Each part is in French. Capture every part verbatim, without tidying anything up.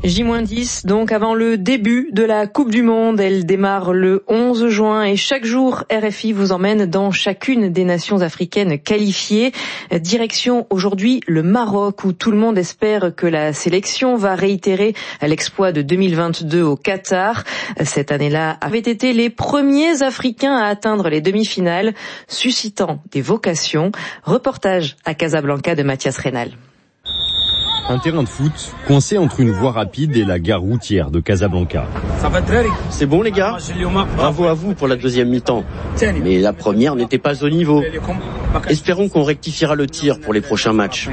J dix, donc avant le début de la Coupe du Monde. Elle démarre le onze juin et chaque jour, R F I vous emmène dans chacune des nations africaines qualifiées. Direction aujourd'hui le Maroc, où tout le monde espère que la sélection va réitérer l'exploit de deux mille vingt-deux au Qatar. Cette année-là avaient été les premiers Africains à atteindre les demi-finales, suscitant des vocations. Reportage à Casablanca de Mathias Reynal. Un terrain de foot coincé entre une voie rapide et la gare routière de Casablanca. C'est bon les gars, bravo à vous pour la deuxième mi-temps. Mais la première n'était pas au niveau. Espérons qu'on rectifiera le tir pour les prochains matchs.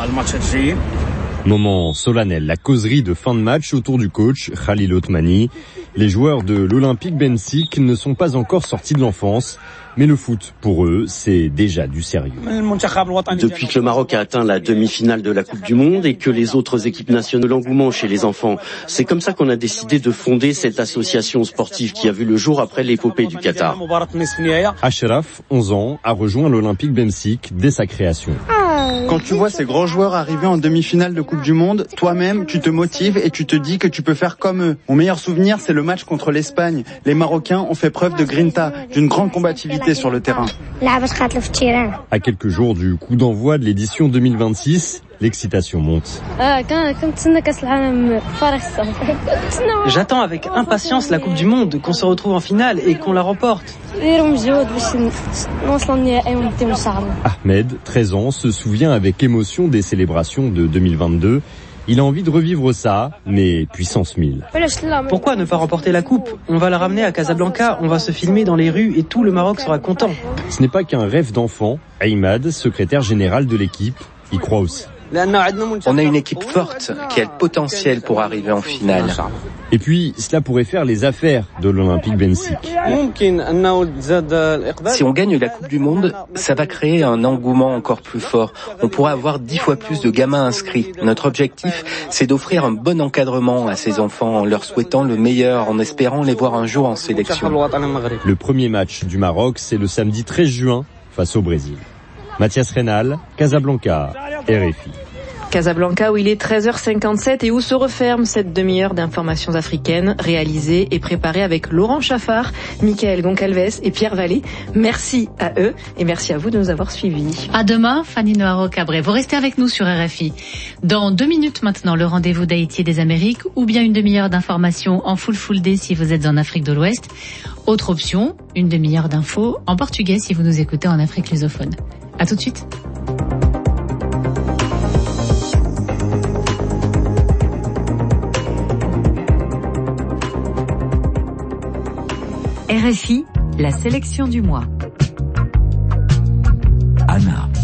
Moment solennel, la causerie de fin de match autour du coach Khalil Othmani. Les joueurs de l'Olympique Bensik ne sont pas encore sortis de l'enfance, mais le foot, pour eux, c'est déjà du sérieux. Depuis que le Maroc a atteint la demi-finale de la Coupe du Monde et que les autres équipes nationales de l'engouement chez les enfants, c'est comme ça qu'on a décidé de fonder cette association sportive qui a vu le jour après l'épopée du Qatar. Ashraf, onze ans, a rejoint l'Olympique Bensik dès sa création. Quand tu vois ces grands joueurs arriver en demi-finale de Coupe du Monde, toi-même, tu te motives et tu te dis que tu peux faire comme eux. Mon meilleur souvenir, c'est le match contre l'Espagne. Les Marocains ont fait preuve de grinta, d'une grande combativité sur le terrain. À quelques jours du coup d'envoi de l'édition deux mille vingt-six, l'excitation monte. J'attends avec impatience la Coupe du Monde, qu'on se retrouve en finale et qu'on la remporte. Ahmed, treize ans, se souvient avec émotion des célébrations de deux mille vingt-deux. Il a envie de revivre ça, mais puissance mille. Pourquoi ne pas remporter la coupe? On va la ramener à Casablanca, on va se filmer dans les rues et tout le Maroc sera content. Ce n'est pas qu'un rêve d'enfant. Ahmad, secrétaire général de l'équipe, y croit aussi. On a une équipe forte qui a le potentiel pour arriver en finale. Et puis, cela pourrait faire les affaires de l'Olympique Bensik. Si on gagne la Coupe du Monde, ça va créer un engouement encore plus fort. On pourra avoir dix fois plus de gamins inscrits. Notre objectif, c'est d'offrir un bon encadrement à ces enfants en leur souhaitant le meilleur, en espérant les voir un jour en sélection. Le premier match du Maroc, c'est le samedi treize juin face au Brésil. Mathias Reynal, Casablanca, R F I. Casablanca, où il est treize heures cinquante-sept et où se referme cette demi-heure d'informations africaines réalisée et préparée avec Laurent Chaffard, Michael Goncalves et Pierre Vallée. Merci à eux et merci à vous de nous avoir suivis. À demain, Fanny Noiro-Cabré. Vous restez avec nous sur R F I. Dans deux minutes maintenant, le rendez-vous d'Haïti et des Amériques ou bien une demi-heure d'informations en full full day si vous êtes en Afrique de l'Ouest. Autre option, une demi-heure d'infos en portugais si vous nous écoutez en Afrique lusophone. À tout de suite. R F I, la sélection du mois. Anna.